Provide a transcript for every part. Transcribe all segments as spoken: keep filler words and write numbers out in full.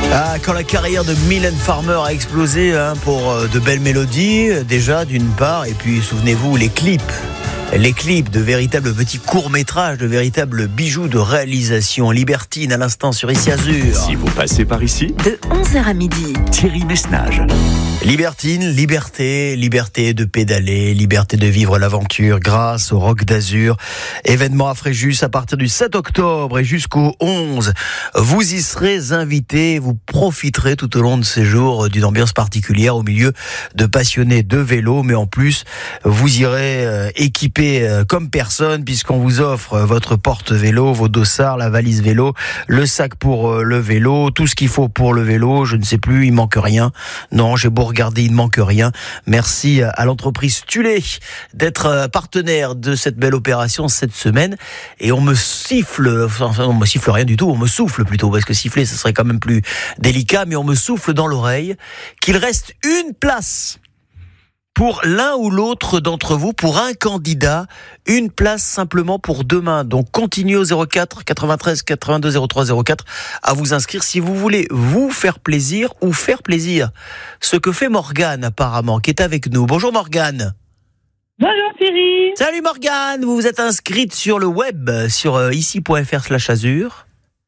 Ah, quand la carrière de Mylène Farmer a explosé hein, pour euh, de belles mélodies, euh, déjà d'une part, et puis souvenez-vous, les clips. Les clips de véritables petits courts-métrages, de véritables bijoux de réalisation libertine à l'instant sur Ici Azur. Si vous passez par ici, De onze heures à midi. Thierry Messnage. Libertine, liberté, liberté de pédaler, liberté de vivre l'aventure grâce au Rock d'Azur. Événement à Fréjus à partir du sept octobre et jusqu'au onze. Vous y serez invités, vous profiterez tout au long de ces jours d'une ambiance particulière au milieu de passionnés de vélo, mais en plus, vous irez euh, équipés euh, comme personne puisqu'on vous offre euh, votre porte-vélo, vos dossards, la valise vélo, le sac pour euh, le vélo, tout ce qu'il faut pour le vélo, je ne sais plus, il manque rien. Non, j'ai beau regardez, il ne manque rien. Merci à l'entreprise Tulé d'être partenaire de cette belle opération cette semaine. Et on me siffle, enfin on me siffle rien du tout, on me souffle plutôt, parce que siffler, ce serait quand même plus délicat, mais on me souffle dans l'oreille qu'il reste une place pour l'un ou l'autre d'entre vous, pour un candidat, une place simplement pour demain. Donc continuez au zéro quatre quatre-vingt-treize quatre-vingt-deux zéro trois zéro quatre à vous inscrire si vous voulez vous faire plaisir ou faire plaisir. Ce que fait Morgane apparemment, qui est avec nous. Bonjour Morgane. Bonjour Thierry. Salut Morgane, vous vous êtes inscrite sur le web, sur euh, ici point f r slash azur.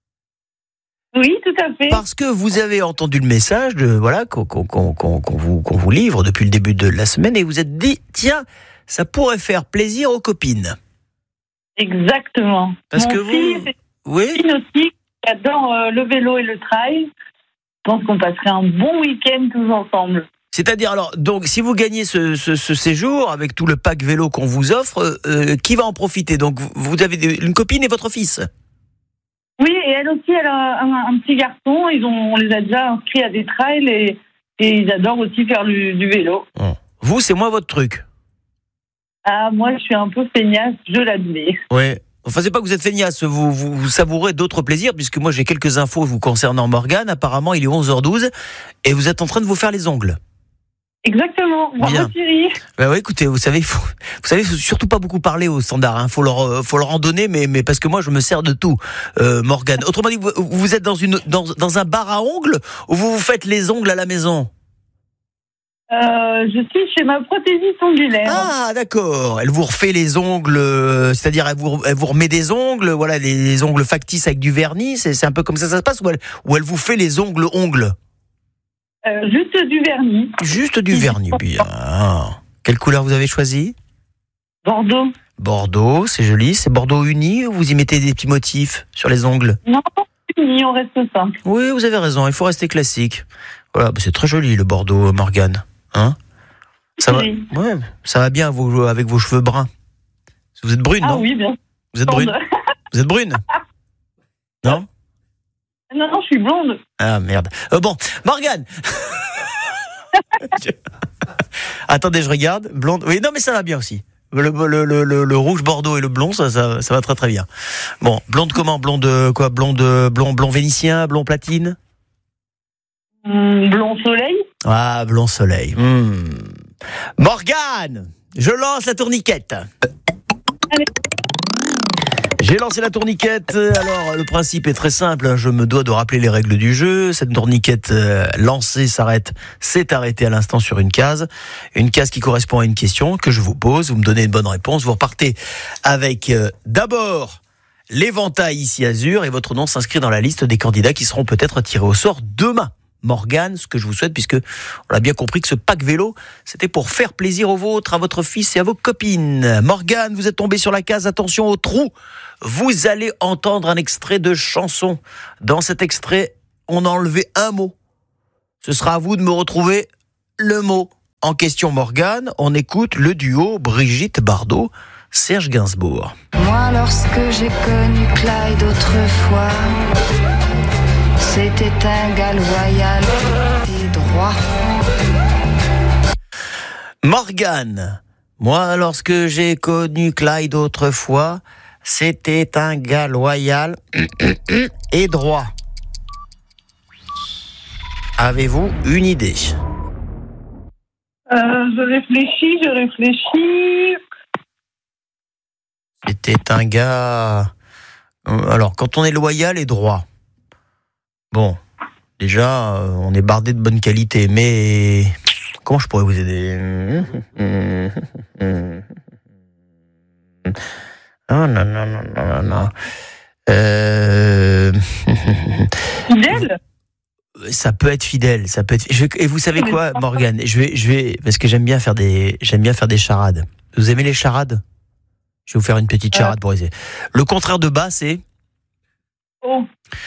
Oui, tout à fait. Parce que vous avez entendu le message de, voilà, qu'on, qu'on, qu'on, qu'on, vous, qu'on vous livre depuis le début de la semaine et vous êtes dit, tiens, ça pourrait faire plaisir aux copines. Exactement. Parce Mon que vous... fils est Oui. nautique, qui adore euh, le vélo et le trail. Je pense qu'on passerait un bon week-end tous ensemble. C'est-à-dire, alors, donc, si vous gagnez ce, ce, ce séjour avec tout le pack vélo qu'on vous offre, euh, qui va en profiter? Donc, vous avez une copine et votre fils? Oui, et elle aussi, elle a un, un petit garçon. Ils ont, on les a déjà inscrits à des trails et, et ils adorent aussi faire du, du vélo. Bon. Vous, c'est moins votre truc. Ah, moi, je suis un peu feignasse, je l'admets. Oui. Enfin, c'est pas que vous êtes feignasse, vous, vous, vous savourez d'autres plaisirs, puisque moi, j'ai quelques infos vous concernant Morgane. Apparemment, il est onze heures douze et vous êtes en train de vous faire les ongles. Exactement. Bravo Bien. Thierry. Ben oui, écoutez, vous savez, faut, vous savez, faut surtout pas beaucoup parler aux standards. Hein. Faut leur, euh, faut leur en donner, mais, mais parce que moi, je me sers de tout, euh, Morgane. Autrement dit, vous, vous êtes dans une, dans, dans un bar à ongles ou vous vous faites les ongles à la maison? Euh, je suis chez ma prothésiste ongulaire. Ah, d'accord. Elle vous refait les ongles, euh, c'est-à-dire elle vous, elle vous remet des ongles, voilà, les, les ongles factices avec du vernis. C'est, c'est un peu comme ça, ça se passe, ou elle, ou elle vous fait les ongles ongles? Euh, juste du vernis. Juste du vernis, bien. Quelle couleur vous avez choisi? Bordeaux. Bordeaux, c'est joli. C'est Bordeaux uni ou vous y mettez des petits motifs sur les ongles? Non, uni, on reste simple. Oui, vous avez raison, il faut rester classique. Voilà, bah c'est très joli le Bordeaux, Morgane. Hein? Ça va, Oui. ouais, ça va bien vous, avec vos cheveux bruns. Vous êtes brune, Ah non? oui, bien. Vous êtes brune? Vous êtes brune? Non? Non, non, je suis blonde. Ah merde. Euh, bon, Morgane. Attendez, je regarde. Blonde. Oui, non, mais ça va bien aussi. Le, le, le, le, le rouge Bordeaux et le blond, ça, ça, ça va très très bien. Bon, blonde comment? Blonde quoi? Blonde, blond, blond vénitien, blond platine? Hum, blond soleil. Ah, blond soleil. Hmm. Morgane, je lance la tourniquette. Allez. J'ai lancé la tourniquette. Alors, le principe est très simple. Je me dois de rappeler les règles du jeu. Cette tourniquette euh, lancée s'arrête, s'est arrêtée à l'instant sur une case. Une case qui correspond à une question que je vous pose. Vous me donnez une bonne réponse. Vous repartez avec euh, d'abord l'éventail ici Azur et votre nom s'inscrit dans la liste des candidats qui seront peut-être tirés au sort demain. Morgane, ce que je vous souhaite, puisque on a bien compris que ce pack vélo, c'était pour faire plaisir aux vôtres, à votre fils et à vos copines. Morgane, vous êtes tombé sur la case, attention au trou. Vous allez entendre un extrait de chanson. Dans cet extrait, on a enlevé un mot. Ce sera à vous de me retrouver le mot en question, Morgane. On écoute le duo Brigitte Bardot, Serge Gainsbourg. Moi, lorsque j'ai connu Clyde autrefois, c'était un gars loyal et droit. Morgane, moi, lorsque j'ai connu Clyde autrefois, c'était un gars loyal et droit. Avez-vous une idée? Euh, je réfléchis, je réfléchis. C'était un gars... Alors, quand on est loyal et droit, bon, Déjà, euh, on est bardé de bonne qualité, mais comment je pourrais vous aider? Oh non, non, non, non, non, non. Euh... Fidèle? Ça peut être fidèle, ça peut être. Je vais... Et vous savez quoi, Morgane? Je vais, je vais, parce que j'aime bien faire des, j'aime bien faire des charades. Vous aimez les charades? Je vais vous faire une petite charade pour essayer. Le contraire de bas, c'est. Oh.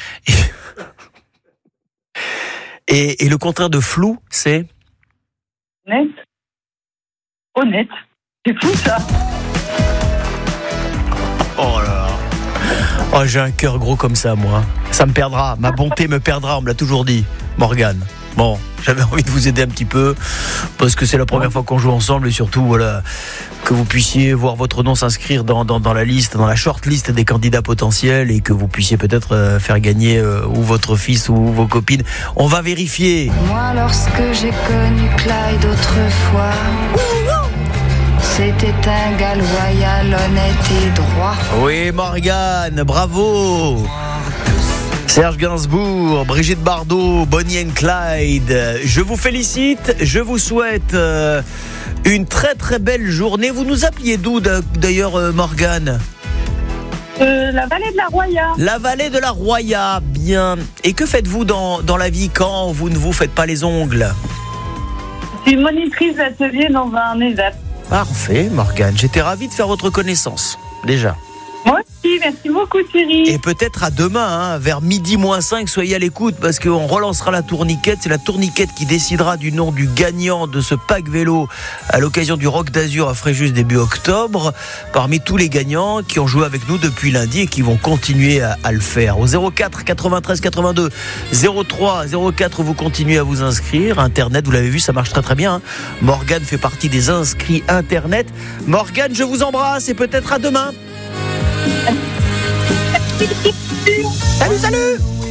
Et, et le contraire de flou, c'est. Net. Honnête. C'est fou ça. Oh là là. Oh, j'ai un cœur gros comme ça, moi. Ça me perdra. Ma bonté me perdra, on me l'a toujours dit, Morgane. Bon, j'avais envie de vous aider un petit peu, parce que c'est la première fois qu'on joue ensemble, et surtout, voilà, que vous puissiez voir votre nom s'inscrire dans, dans, dans la liste, dans la short list des candidats potentiels, et que vous puissiez peut-être euh, faire gagner euh, ou votre fils ou vos copines. On va vérifier. Moi, lorsque j'ai connu Clyde autrefois, c'était un gars loyal, honnête et droit. Oui, Morgane, bravo. Serge Gainsbourg, Brigitte Bardot, Bonnie and Clyde, je vous félicite, je vous souhaite euh, une très très belle journée. Vous nous appeliez d'où d'ailleurs, euh, Morgane? Euh, la vallée de la Roya. La vallée de la Roya, bien. Et que faites-vous dans, dans la vie quand vous ne vous faites pas les ongles? Je suis monitrice d'atelier dans un E S A P. Parfait, Morgane, j'étais ravi de faire votre connaissance, déjà. Moi aussi, merci beaucoup Thierry. Et peut-être à demain, hein, vers midi moins cinq, soyez à l'écoute, parce qu'on relancera la tourniquette. C'est la tourniquette qui décidera du nom du gagnant de ce pack vélo à l'occasion du Rock d'Azur à Fréjus début octobre, parmi tous les gagnants qui ont joué avec nous depuis lundi et qui vont continuer à, à le faire. Au zéro quatre quatre-vingt-treize quatre-vingt-deux zéro trois zéro quatre, vous continuez à vous inscrire. Internet, vous l'avez vu, ça marche très très bien, hein. Morgane fait partie des inscrits Internet. Morgane, je vous embrasse et peut-être à demain. Salut, salut.